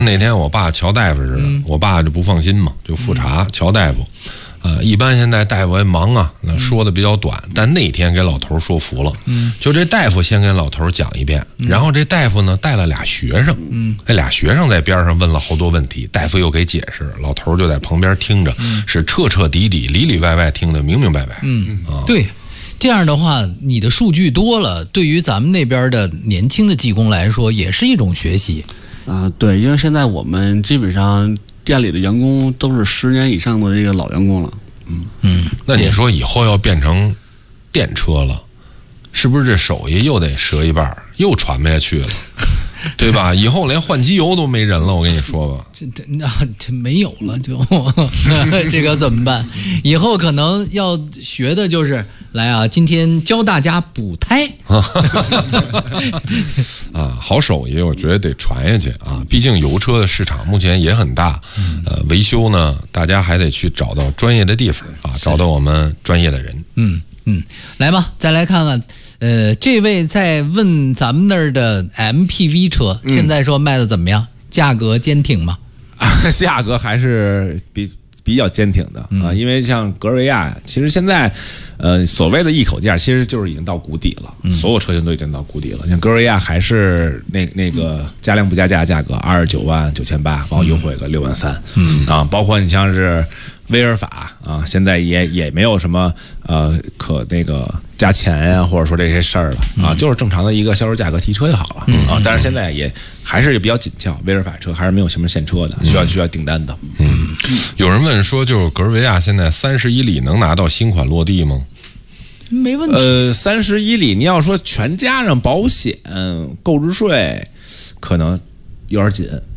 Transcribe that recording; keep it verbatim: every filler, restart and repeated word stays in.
那天我爸瞧大夫似的，嗯、我爸就不放心嘛，就复查、嗯、瞧大夫。呃，一般现在大夫也忙啊，那说的比较短，嗯、但那天给老头说服了。嗯，就这大夫先给老头讲一遍，嗯、然后这大夫呢带了俩学生，嗯，那俩学生在边上问了好多问题，大夫又给解释，老头就在旁边听着，嗯、是彻彻底底、里里外外听得明明白白。 嗯啊，对。这样的话，你的数据多了，对于咱们那边的年轻的技工来说，也是一种学习。 啊、呃，对，因为现在我们基本上店里的员工都是十年以上的这个老员工了。嗯嗯，那你说以后要变成电车了，是不是这手艺又得折一半，又传不下去了？对吧？以后连换机油都没人了，我跟你说吧。 这那这没有了就，这个怎么办？以后可能要学的就是来啊，今天教大家补胎。 啊，好手艺，我觉得得传下去啊。毕竟油车的市场目前也很大，呃，维修呢，大家还得去找到专业的地方啊，找到我们专业的人。 嗯嗯，来吧，再来看看。呃，这位在问咱们那儿的 M P V 车，嗯、现在说卖的怎么样？价格坚挺吗？ 价格还是比比较坚挺的、嗯、啊，因为像格瑞亚，其实现在，呃，所谓的一口价，其实就是已经到谷底了，嗯、所有车型都已经到谷底了。像格瑞亚还是那那个加量不加价的价格，二十九万九千八，然后优惠个六万三，嗯啊，包括你像是威尔法啊，现在也也没有什么呃可那个加钱呀、啊，或者说这些事儿了啊，嗯、就是正常的一个销售价格提车就好了、嗯、啊。但是现在也还是比较紧俏，威尔法车还是没有什么现车的，需要需要订单的。 嗯，有人问说，就是格瑞维亚现在三十一里能拿到新款落地吗？ 没问题。 呃，三十一里，你要说全加上保险、购置税，可能有点紧。